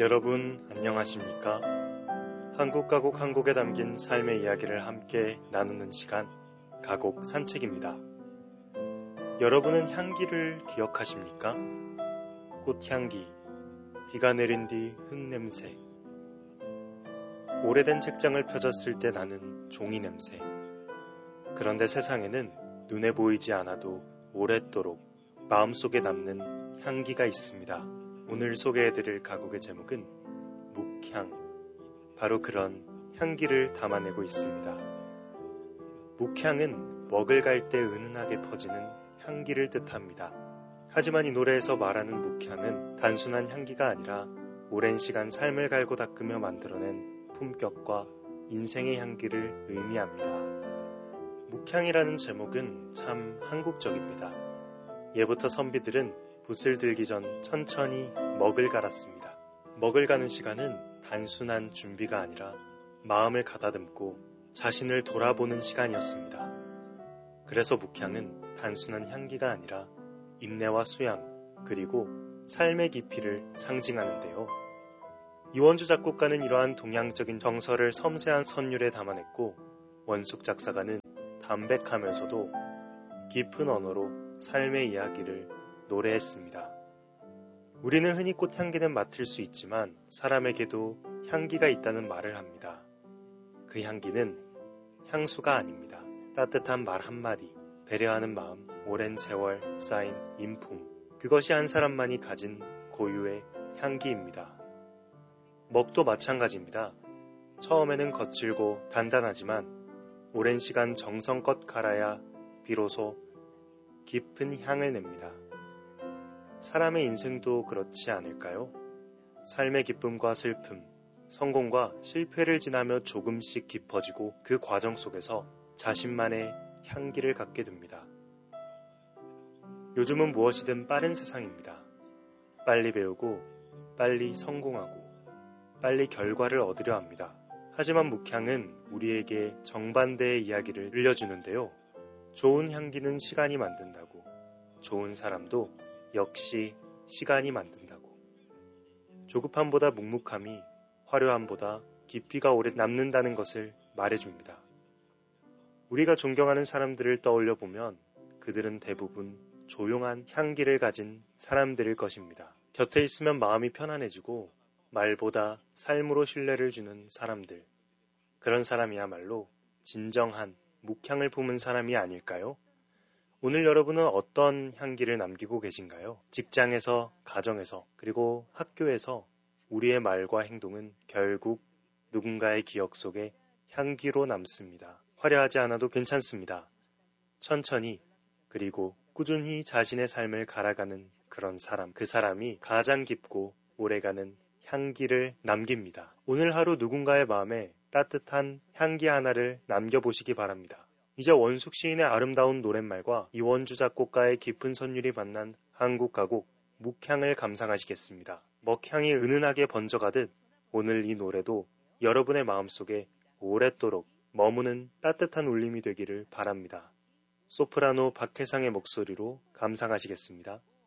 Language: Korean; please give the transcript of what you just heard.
여러분 안녕하십니까? 한국 가곡 한 곡에 담긴 삶의 이야기를 함께 나누는 시간, 가곡 산책입니다. 여러분은 향기를 기억하십니까? 꽃향기, 비가 내린 뒤 흙냄새, 오래된 책장을 펴졌을 때 나는 종이 냄새. 그런데 세상에는 눈에 보이지 않아도 오랫도록 마음속에 남는 향기가 있습니다. 오늘 소개해드릴 가곡의 제목은 묵향, 바로 그런 향기를 담아내고 있습니다. 묵향은 먹을 갈 때 은은하게 퍼지는 향기를 뜻합니다. 하지만 이 노래에서 말하는 묵향은 단순한 향기가 아니라 오랜 시간 삶을 갈고 닦으며 만들어낸 품격과 인생의 향기를 의미합니다. 묵향이라는 제목은 참 한국적입니다. 예부터 선비들은 붓을 들기 전 천천히 먹을 갈았습니다. 먹을 가는 시간은 단순한 준비가 아니라 마음을 가다듬고 자신을 돌아보는 시간이었습니다. 그래서 묵향은 단순한 향기가 아니라 인내와 수양, 그리고 삶의 깊이를 상징하는데요. 이원주 작곡가는 이러한 동양적인 정서를 섬세한 선율에 담아냈고, 원숙 작사가는 담백하면서도 깊은 언어로 삶의 이야기를 노래했습니다. 우리는 흔히 꽃향기는 맡을 수 있지만 사람에게도 향기가 있다는 말을 합니다. 그 향기는 향수가 아닙니다. 따뜻한 말 한마디, 배려하는 마음, 오랜 세월 쌓인 인품, 그것이 한 사람만이 가진 고유의 향기입니다. 먹도 마찬가지입니다. 처음에는 거칠고 단단하지만 오랜 시간 정성껏 갈아야 비로소 깊은 향을 냅니다. 사람의 인생도 그렇지 않을까요? 삶의 기쁨과 슬픔, 성공과 실패를 지나며 조금씩 깊어지고 그 과정 속에서 자신만의 향기를 갖게 됩니다. 요즘은 무엇이든 빠른 세상입니다. 빨리 배우고, 빨리 성공하고, 빨리 결과를 얻으려 합니다. 하지만 묵향은 우리에게 정반대의 이야기를 들려주는데요. 좋은 향기는 시간이 만든다고, 좋은 사람도 역시 시간이 만든다고. 조급함보다 묵묵함이 화려함보다 깊이가 오래 남는다는 것을 말해줍니다. 우리가 존경하는 사람들을 떠올려 보면 그들은 대부분 조용한 향기를 가진 사람들일 것입니다. 곁에 있으면 마음이 편안해지고 말보다 삶으로 신뢰를 주는 사람들. 그런 사람이야말로 진정한 묵향을 품은 사람이 아닐까요? 오늘 여러분은 어떤 향기를 남기고 계신가요? 직장에서, 가정에서, 그리고 학교에서 우리의 말과 행동은 결국 누군가의 기억 속에 향기로 남습니다. 화려하지 않아도 괜찮습니다. 천천히, 그리고 꾸준히 자신의 삶을 갈아가는 그런 사람, 그 사람이 가장 깊고 오래가는 향기를 남깁니다. 오늘 하루 누군가의 마음에 따뜻한 향기 하나를 남겨보시기 바랍니다. 이제 원숙 시인의 아름다운 노랫말과 이원주 작곡가의 깊은 선율이 만난 한국 가곡 묵향을 감상하시겠습니다. 먹향이 은은하게 번져가듯 오늘 이 노래도 여러분의 마음속에 오랫도록 머무는 따뜻한 울림이 되기를 바랍니다. 소프라노 박혜상의 목소리로 감상하시겠습니다.